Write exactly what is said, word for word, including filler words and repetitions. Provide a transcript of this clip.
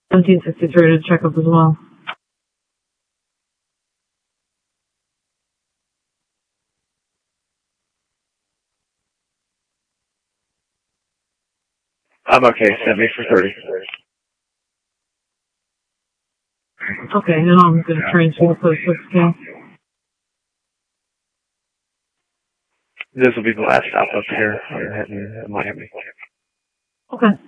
seventeen sixty-three to check up as well. I'm okay. Send me for thirty. Okay, and I'm going to transfer to six K. This will be the last stop up here. I'm heading to Miami. Okay.